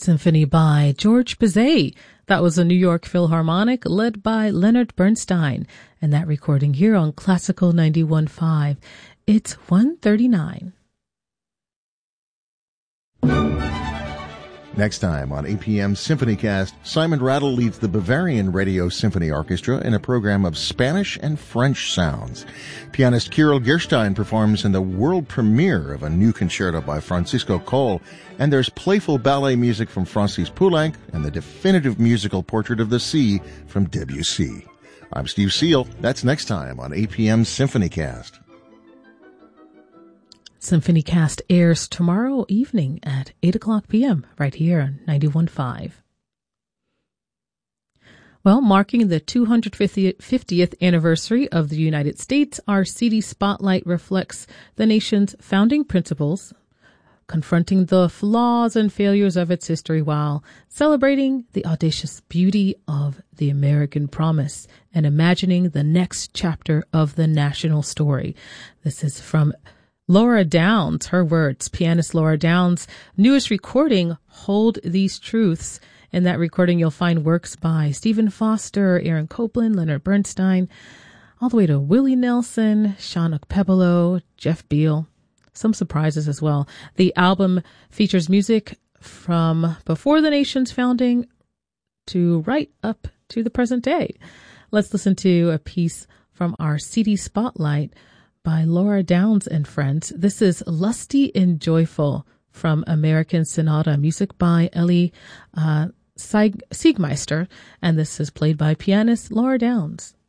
Symphony by George Bizet. That was a New York Philharmonic led by Leonard Bernstein, and that recording here on Classical 91.5. It's 1:39. Next time on APM SymphonyCast, Simon Rattle leads the Bavarian Radio Symphony Orchestra in a program of Spanish and French sounds. Pianist Kirill Gerstein performs in the world premiere of a new concerto by Francisco Coll, and there's playful ballet music from Francis Poulenc and the definitive musical portrait of the sea from Debussy. I'm Steve Seal. That's next time on APM SymphonyCast. SymphonyCast airs tomorrow evening at 8 o'clock p.m. right here on 91.5. Well, marking the 250th anniversary of the United States, our CD Spotlight reflects the nation's founding principles, confronting the flaws and failures of its history while celebrating the audacious beauty of the American promise and imagining the next chapter of the national story. This is from Laura Downs, her words, pianist Laura Downs' newest recording, Hold These Truths. In that recording, you'll find works by Stephen Foster, Aaron Copland, Leonard Bernstein, all the way to Willie Nelson, Sean Okpebolo, Jeff Beal. Some surprises as well. The album features music from before the nation's founding to right up to the present day. Let's listen to a piece from our CD Spotlight by Laura Downs and friends. This is Lusty and Joyful from American Sonata, music by Ellie Siegmeister, and this is played by pianist Laura Downs.